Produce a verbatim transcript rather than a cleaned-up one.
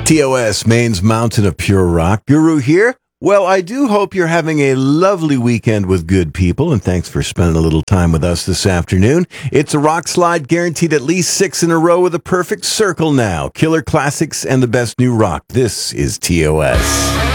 T O S, Maine's Mountain of Pure Rock. Guru here. Well, I do hope you're having a lovely weekend with good people, and thanks for spending a little time with us this afternoon. It's a rock slide guaranteed at least six in a row with a perfect circle now. Killer classics and the best new rock. This is T O S.